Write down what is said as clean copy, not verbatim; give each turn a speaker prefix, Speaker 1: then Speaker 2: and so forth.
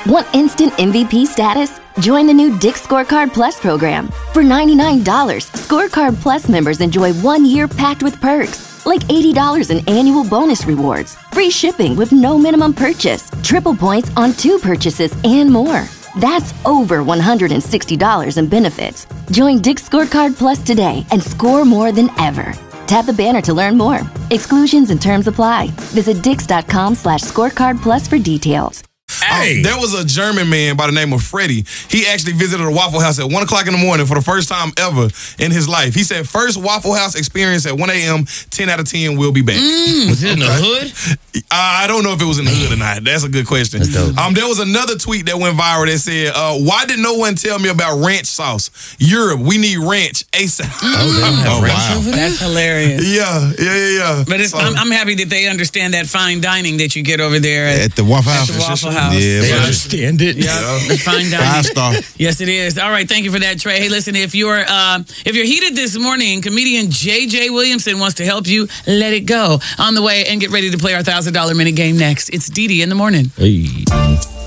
Speaker 1: Want instant MVP status? Join the new Dick's Scorecard Plus program. For $99, Scorecard Plus members enjoy 1 year packed with perks, like $80 in annual bonus rewards, free shipping with no minimum purchase, triple points on 2 purchases, and more. That's over $160 in benefits. Join Dick's Scorecard Plus today and score more than ever. Tap the banner to learn more. Exclusions and terms apply. Visit dix.com/scorecardplus for details.
Speaker 2: Hey.
Speaker 3: There was a German man by the name of Freddie. He actually visited a Waffle House at 1 o'clock in the morning for the first time ever in his life. He said, first Waffle House experience at 1 a.m., 10 out of 10 will be back.
Speaker 2: Was it in the hood?
Speaker 3: I don't know if it was in the hood or not. That's a good question. There was another tweet that went viral that said, why did no one tell me about ranch sauce? Europe, we need ranch ASAP.
Speaker 2: Wow.
Speaker 4: That's hilarious.
Speaker 3: Yeah.
Speaker 4: But I'm happy that they understand that fine dining that you get over there
Speaker 5: at the Waffle House.
Speaker 4: At the Waffle House.
Speaker 5: Yeah,
Speaker 2: they understand it.
Speaker 4: Yeah, fine dining.
Speaker 5: 5-star.
Speaker 4: Yes, it is. All right, thank you for that, Trey. Hey, listen, if you're heated this morning, comedian J.J. Williamson wants to help you let it go. On the way, and get ready to play our $1,000 minute game next. It's Dee Dee in the morning.
Speaker 2: Hey.